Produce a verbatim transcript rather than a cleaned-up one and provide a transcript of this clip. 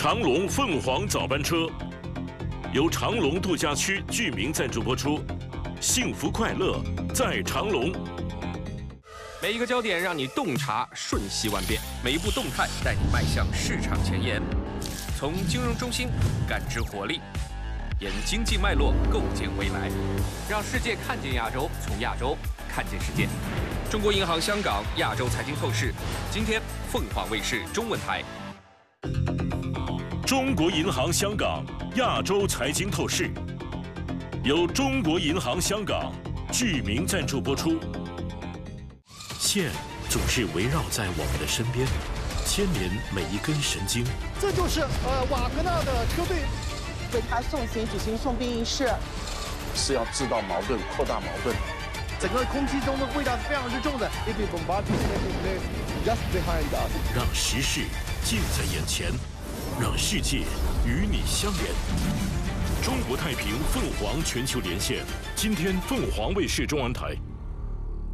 长隆凤凰早班车由长隆度假区居民赞助播出，幸福快乐在长隆。 每一个焦点让你洞察瞬息万变，每一步动态带你迈向市场前沿。从金融中心感知活力，沿经济脉络构建未来，让世界看见亚洲，从亚洲看见世界。中国银行香港亚洲财经透视，今天凤凰卫视中文台。 中国银行香港亚洲财经透视由中国银行香港居民赞助播出。线总是围绕在我们的身边，牵连每一根神经。 这就是呃瓦格纳的车队为他送行举行送殡仪式， 是要制造矛盾、扩大矛盾。 整个空气中的味道是非常之重的。If we bombard just behind us， 让时事近在眼前，让世界与你相连。中国太平凤凰全球连线，今天凤凰卫视中文台。